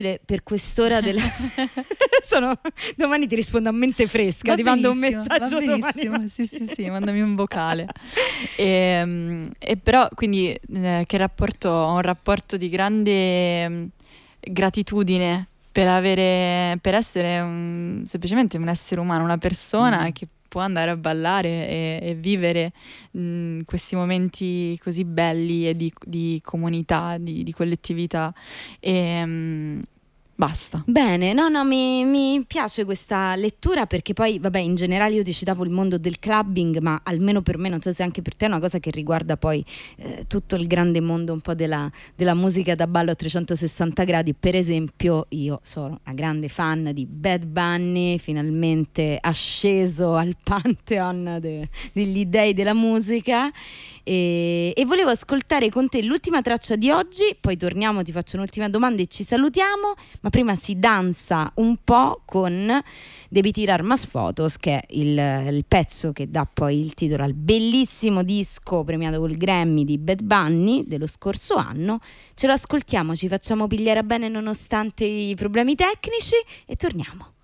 per quest'ora della domani ti rispondo a mente fresca, ti mando un messaggio domani. Sì, mandami un vocale. E però quindi che rapporto, ho un rapporto di grande gratitudine per essere semplicemente un essere umano, una persona che può andare a ballare e vivere questi momenti così belli e di comunità, di collettività. Basta. Bene, no, mi piace questa lettura, perché poi, vabbè, in generale io ti citavo il mondo del clubbing, ma almeno per me, non so se anche per te, è una cosa che riguarda poi tutto il grande mondo un po' della musica da ballo a 360 gradi. Per esempio, io sono una grande fan di Bad Bunny, finalmente asceso al pantheon degli dei della musica. E volevo ascoltare con te l'ultima traccia di oggi, poi torniamo, ti faccio un'ultima domanda e ci salutiamo, ma prima si danza un po' con Devi tirar más fotos, che è il pezzo che dà poi il titolo al bellissimo disco premiato col Grammy di Bad Bunny dello scorso anno. Ce lo ascoltiamo, ci facciamo pigliare bene nonostante i problemi tecnici e torniamo.